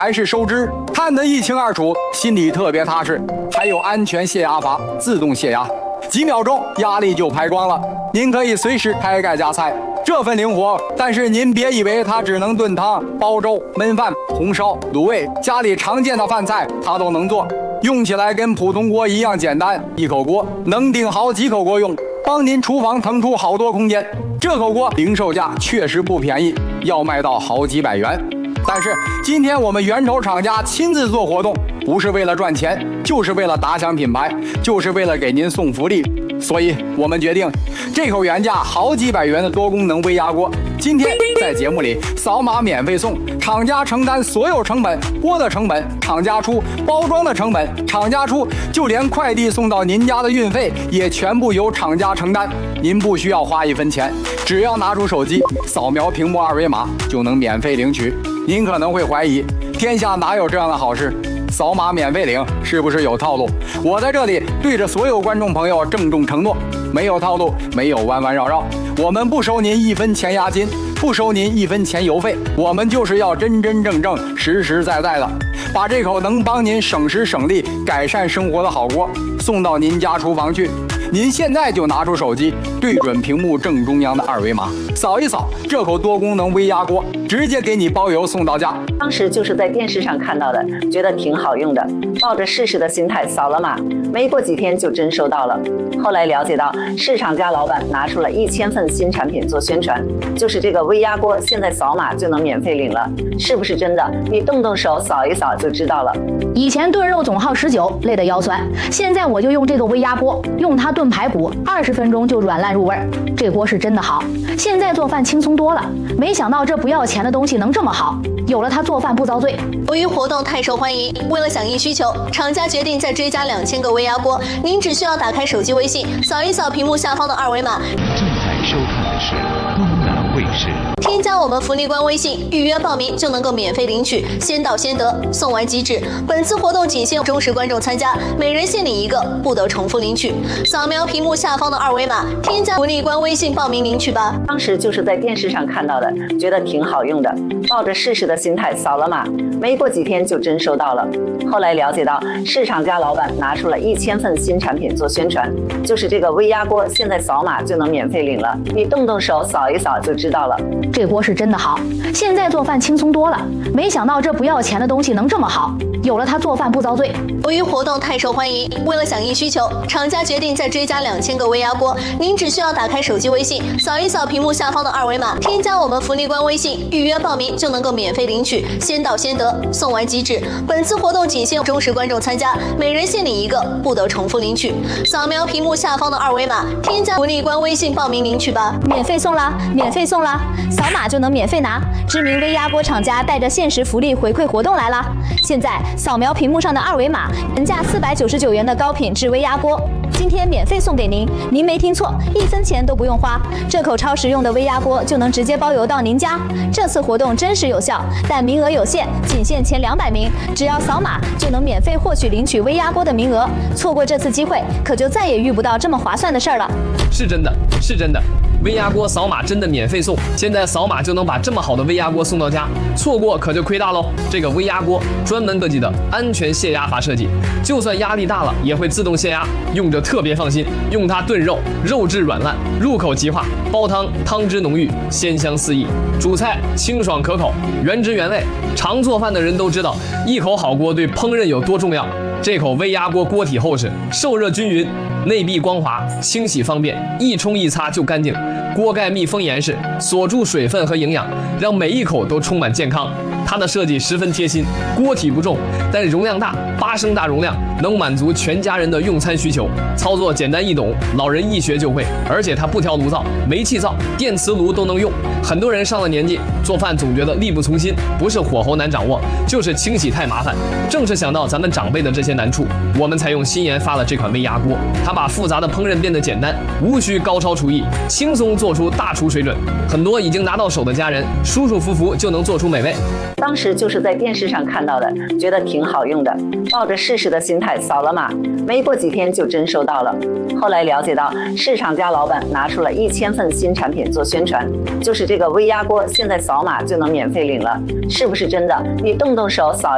还是收支，看得一清二楚，心里特别踏实。还有安全泄压阀，自动泄压，几秒钟压力就排光了。您可以随时开盖加菜，这份灵活。但是您别以为它只能炖汤、煲粥、焖饭、红烧、卤味，家里常见的饭菜它都能做。用起来跟普通锅一样简单，一口锅能顶好几口锅用，帮您厨房腾出好多空间。这口锅零售价确实不便宜，要卖到好几百元。但是今天我们源头厂家亲自做活动，不是为了赚钱，就是为了打响品牌，就是为了给您送福利。所以我们决定，这口原价好几百元的多功能微压锅，今天在节目里扫码免费送，厂家承担所有成本，锅的成本厂家出，包装的成本厂家出，就连快递送到您家的运费也全部由厂家承担。您不需要花一分钱，只要拿出手机扫描屏幕二维码就能免费领取。您可能会怀疑，天下哪有这样的好事？扫码免费领是不是有套路？我在这里对着所有观众朋友郑重承诺，没有套路，没有弯弯绕绕，我们不收您一分钱押金，不收您一分钱邮费，我们就是要真真正正、实实在在的把这口能帮您省时省力、改善生活的好锅送到您家厨房去。您现在就拿出手机，对准屏幕正中央的二维码，扫一扫这口多功能微压锅，直接给你包邮送到家。 当时就是在电视上看到的，觉得挺好用的，抱着试试的心态扫了码，没过几天就真收到了。后来了解到，市场家老板拿出了1000份新产品做宣传，就是这个微压锅，现在扫码就能免费领了，是不是真的？你动动手扫一扫就知道了。 以前炖肉总耗19，累得腰酸，现在我就用这个微压锅，用它炖排骨，20分钟就软烂入味儿。这锅是真的好，现在做饭轻松多了。没想到这不要钱的东西能这么好，有了它做饭不遭罪。 由于活动太受欢迎，为了响应需求，厂家决定再追加2000个微压锅。您只需要打开手机微信，扫一扫屏幕下方的二维码。 正在收看的是东南卫视。 添加我们福利官微信，预约报名就能够免费领取，先到先得，送完即止。本次活动仅限忠实观众参加，每人限领1个，不得重复领取。扫描屏幕下方的二维码，添加福利官微信报名领取吧。 当时就是在电视上看到的，觉得挺好用的，抱着试试的心态扫了码，没过几天就真收到了。后来了解到，市场家老板拿出了1000份新产品做宣传，就是这个微压锅，现在扫码就能免费领了，你动动手扫一扫就知道了。 这锅是真的好，现在做饭轻松多了。没想到这不要钱的东西能这么好，有了它做饭不遭罪。 由于活动太受欢迎，为了响应需求，厂家决定再追加2000个微压锅。您只需要打开手机微信，扫一扫屏幕下方的二维码，添加我们福利官微信，预约报名就能够免费领取，先到先得，送完即止。本次活动仅限忠实观众参加，每人限领1个，不得重复领取。扫描屏幕下方的二维码，添加福利官微信报名领取吧。 免费送啦，免费送啦，扫码就能免费拿。知名微压锅厂家带着限时福利回馈活动来啦！现在扫描屏幕上的二维码，原价499元的高品质微压锅，今天免费送给您。您没听错，1分钱都不用花，这口超实用的微压锅就能直接包邮到您家。这次活动真实有效，但名额有限，仅限前200名，只要扫码就能免费获取领取微压锅的名额。错过这次机会，可就再也遇不到这么划算的事儿了。 是真的，是真的。微压锅扫码真的免费送，现在扫码就能把这么好的微压锅送到家，错过可就亏大喽。这个微压锅专门设计的安全泄压阀设计，就算压力大了也会自动泄压，用着特别放心。用它炖肉，肉质软烂，入口即化；煲汤，汤汁浓郁，鲜香四溢；煮菜清爽可口，原汁原味。常做饭的人都知道，一口好锅对烹饪有多重要。这口微压锅锅体厚实，受热均匀，内壁光滑，清洗方便，一冲一擦就干净。锅盖密封严实，锁住水分和营养，让每一口都充满健康。它的设计十分贴心，锅体不重，但容量大，8升大容量，能满足全家人的用餐需求。操作简单易懂，老人一学就会。而且它不挑炉灶，煤气灶、电磁炉都能用。很多人上了年纪，做饭总觉得力不从心，不是火候难掌握，就是清洗太麻烦。正是想到咱们长辈的这些难处，我们才用心研发了这款微压锅。它把复杂的烹饪变得简单，无需高超厨艺，轻松做出大厨水准。很多已经拿到手的家人，舒舒服服就能做出美味。 当时就是在电视上看到的，觉得挺好用的，抱着试试的心态扫了码，没过几天就真收到了。后来了解到，市场家老板拿出了1000份新产品做宣传，就是这个微压锅，现在扫码就能免费领了，是不是真的？你动动手扫